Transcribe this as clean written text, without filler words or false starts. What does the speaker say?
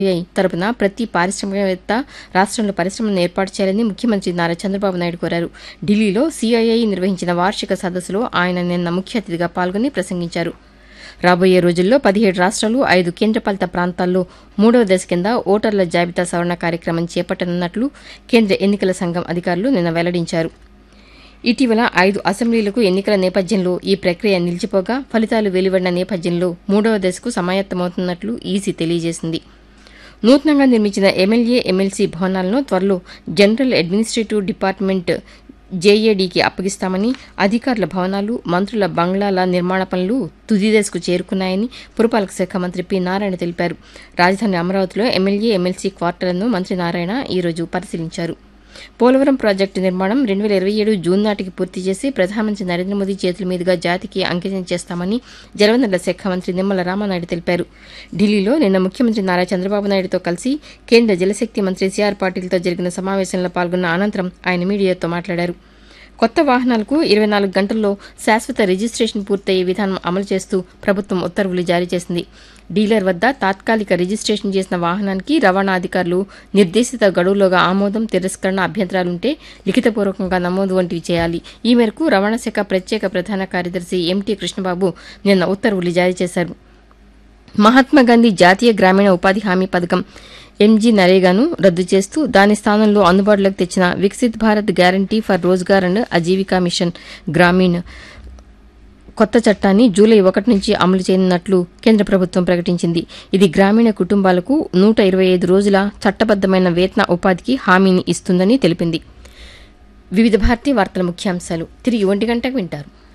తరపున ప్రతి పారిశ్రామికవేత్త రాష్ట్రంలో పరిశ్రమలను ఏర్పాటు చేయాలని ముఖ్యమంత్రి నారా చంద్రబాబు నాయుడు కోరారు. ఢిల్లీలో సిఐఐ నిర్వహించిన వార్షిక సదస్సులో ఆయన నిన్న ముఖ్య అతిథిగా పాల్గొని ప్రసంగించారు. రాబోయే రోజుల్లో 17 రాష్ట్రాలు 5 కేంద్రపాలిత ప్రాంతాల్లో 3వ దశ కింద ఓటర్ల జాబితా సవరణ కార్యక్రమం చేపట్టనున్నట్లు కేంద్ర ఎన్నికల సంఘం అధికారులు నిన్న వెల్లడించారు. ఇటీవల 5 అసెంబ్లీలకు ఎన్నికల నేపథ్యంలో ఈ ప్రక్రియ నిలిచిపోగా ఫలితాలు వెలువడిన నేపథ్యంలో 3వ దశకు సమాయత్తమవుతున్నట్లు ఈసీ తెలియజేసింది. నూతనంగా నిర్మించిన ఎమ్మెల్యే ఎమ్మెల్సీ భవనాలను త్వరలో జనరల్ అడ్మినిస్ట్రేటివ్ డిపార్ట్మెంట్ జేఏడీకి అప్పగిస్తామని, అధికారుల భవనాలు, మంత్రుల బంగ్లాల నిర్మాణ పనులు తుది దశకు చేరుకున్నాయని పురపాలక శాఖ మంత్రి పి. నారాయణ తెలిపారు. రాజధాని అమరావతిలో ఎమ్మెల్యే ఎమ్మెల్సీ క్వార్టర్లను మంత్రి నారాయణ ఈరోజు పరిశీలించారు. పోలవరం ప్రాజెక్టు నిర్మాణం 2027 జూన్ నాటికి పూర్తి చేసి ప్రధానమంత్రి నరేంద్ర మోదీ చేతుల మీదుగా జాతికి అంకితం చేస్తామని జలవనరుల శాఖ మంత్రి నిమ్మల రామానాయుడు తెలిపారు. ఢిల్లీలో నిన్న ముఖ్యమంత్రి నారా చంద్రబాబు నాయుడుతో కలిసి కేంద్ర జలశక్తి మంత్రి సిఆర్ పాటిల్తో జరిగిన సమావేశంలో పాల్గొన్న అనంతరం ఆయన మీడియాతో మాట్లాడారు. కొత్త వాహనాలకు 24 గంటల్లో శాశ్వత రిజిస్ట్రేషన్ పూర్తయ్యే విధానం అమలు చేస్తూ ప్రభుత్వం ఉత్తర్వులు జారీ చేసింది. డీలర్ వద్ద తాత్కాలిక రిజిస్ట్రేషన్ చేసిన వాహనానికి రవాణా అధికారులు నిర్దేశిత గడువులోగా ఆమోదం, తిరస్కరణ, అభ్యంతరాలుంటే లిఖితపూర్వకంగా నమోదు వంటివి చేయాలి. ఈ మేరకు రవాణా శాఖ ప్రత్యేక ప్రధాన కార్యదర్శి ఎంటీ కృష్ణబాబు నిన్న ఉత్తర్వులు జారీ చేశారు. మహాత్మాగాంధీ జాతీయ గ్రామీణ ఉపాధి హామీ పథకం ఎంజీ నరేగాను రద్దు చేస్తూ దాని స్థానంలో అందుబాటులోకి తెచ్చిన Viksit Bharat guarantee for Rozgar and Aajeevika machine Grameen కొత్త చట్టాన్ని జూలై 1 నుంచి అమలు చేయనున్నట్లు కేంద్ర ప్రభుత్వం ప్రకటించింది. ఇది గ్రామీణ కుటుంబాలకు 125 రోజుల చట్టబద్దమైన వేతన ఉపాధికి హామీని ఇస్తుందని తెలిపింది. వివిధ భారతీయ వార్తల ముఖ్యాంశాలు తిరిగి 1 గంటకు వింటారు.